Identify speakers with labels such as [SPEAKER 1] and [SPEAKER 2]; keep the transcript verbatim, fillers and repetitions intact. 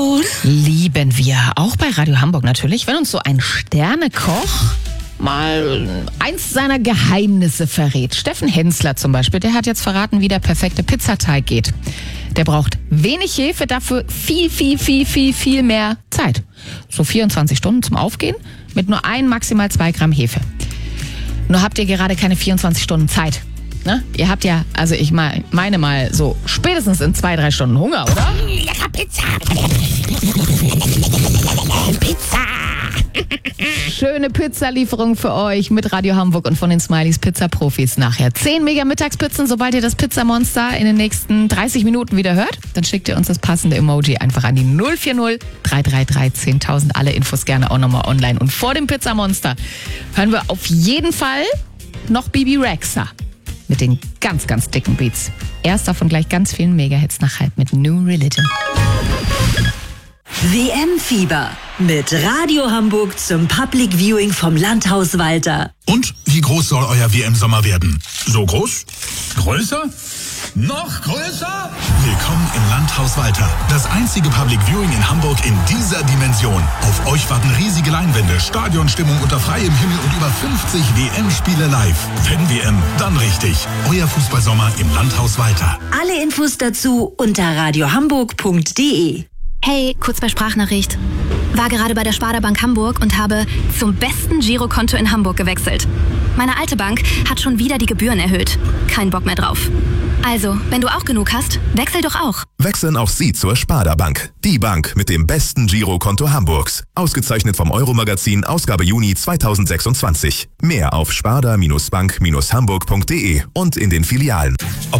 [SPEAKER 1] Lieben wir, auch bei Radio Hamburg natürlich, wenn uns so ein Sternekoch mal eins seiner Geheimnisse verrät. Steffen Hensler zum Beispiel, der hat jetzt verraten, wie der perfekte Pizzateig geht. Der braucht wenig Hefe, dafür viel, viel, viel, viel, viel mehr Zeit. So vierundzwanzig Stunden zum Aufgehen mit nur ein, maximal zwei Gramm Hefe. Nur habt ihr gerade keine vierundzwanzig Stunden Zeit. Ne? Ihr habt ja, also ich meine mal so spätestens in zwei, drei Stunden Hunger, oder?
[SPEAKER 2] Lecker Pizza! Pizza!
[SPEAKER 1] Schöne Pizzalieferung für euch mit Radio Hamburg und von den Smileys Pizza-Profis nachher. Zehn mega Mittagspizzen, sobald ihr das Pizzamonster in den nächsten dreißig Minuten wieder hört, dann schickt ihr uns das passende Emoji einfach an die null vier null drei drei drei zehntausend. Alle Infos gerne auch nochmal online. Und vor dem Pizzamonster hören wir auf jeden Fall noch Bibi Rexha mit den ganz, ganz dicken Beats. Erster von gleich ganz vielen Mega-Hits nach halb mit New Religion.
[SPEAKER 3] W M-Fieber mit Radio Hamburg zum Public Viewing vom Landhaus Walter.
[SPEAKER 4] Und wie groß soll euer W M-Sommer werden? So groß? Größer? Noch größer? Willkommen im Landhaus Walter. Das einzige Public Viewing in Hamburg in dieser Dimension. Auf euch warten riesige Leinwände, Stadionstimmung unter freiem Himmel und über fünfzig W M-Spiele live. Wenn W M, dann richtig. Euer Fußballsommer im Landhaus Walter.
[SPEAKER 3] Alle Infos dazu unter radiohamburg punkt de.
[SPEAKER 5] Hey, kurz bei Sprachnachricht. War gerade bei der Sparda Bank Hamburg und habe zum besten Girokonto in Hamburg gewechselt. Meine alte Bank hat schon wieder die Gebühren erhöht. Kein Bock mehr drauf. Also, wenn du auch genug hast, wechsel doch auch.
[SPEAKER 6] Wechseln auch Sie zur Sparda Bank. Die Bank mit dem besten Girokonto Hamburgs. Ausgezeichnet vom Euro-Magazin, Ausgabe Juni zweitausendsechsundzwanzig. Mehr auf sparda Bindestrich bank Bindestrich hamburg punkt de und in den Filialen.